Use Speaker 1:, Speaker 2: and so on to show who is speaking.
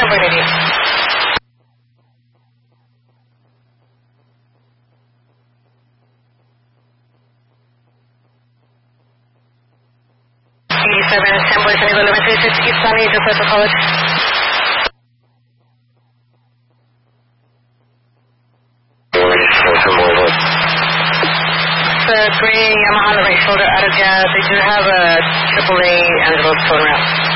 Speaker 1: 2.80. Boys and 11 East Sunny, just at the college. The green Yamaha on the right shoulder out of gas. They do have a AAA Angelo's tone route.